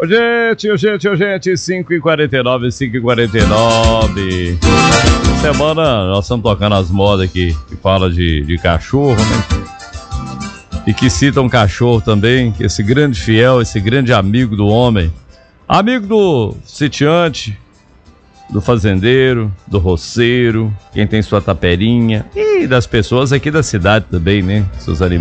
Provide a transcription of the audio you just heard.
Ô, gente, 5h49, 5h49. Semana nós estamos tocando as modas aqui, que fala de cachorro, né? E que citam cachorro também, esse grande fiel, esse grande amigo do homem. Amigo do sitiante, do fazendeiro, do roceiro, quem tem sua taperinha e das pessoas aqui da cidade também, né? Seus animais.